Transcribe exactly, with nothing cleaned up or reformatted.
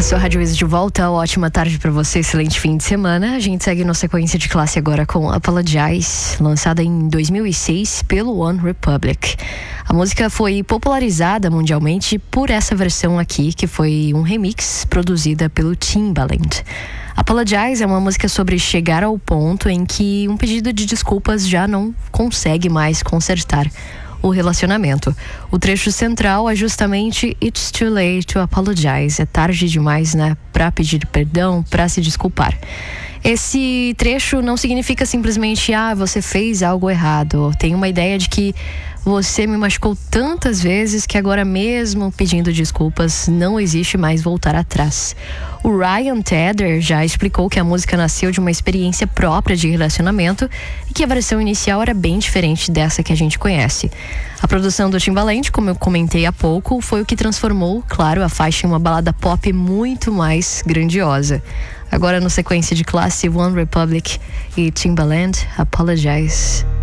Sou a Rádio Isa de volta, ótima tarde pra você, excelente fim de semana. A gente segue na sequência de classe agora com Apologize, lançada em dois mil e seis pelo One Republic. A música foi popularizada mundialmente por essa versão aqui, que foi um remix produzida pelo Timbaland. Apologize é uma música sobre chegar ao ponto em que um pedido de desculpas já não consegue mais consertar o relacionamento. O trecho central é justamente It's too late to apologize. É tarde demais, né, pra pedir perdão, pra se desculpar. Esse trecho não significa simplesmente, ah, você fez algo errado. Tem uma ideia de que você me machucou tantas vezes que agora mesmo pedindo desculpas não existe mais voltar atrás. O Ryan Tedder já explicou que a música nasceu de uma experiência própria de relacionamento e que a versão inicial era bem diferente dessa que a gente conhece. A produção do Timbaland, como eu comentei há pouco, foi o que transformou, claro, a faixa em uma balada pop muito mais grandiosa. Agora, no sequência de classe, One Republic e Timbaland, Apologize.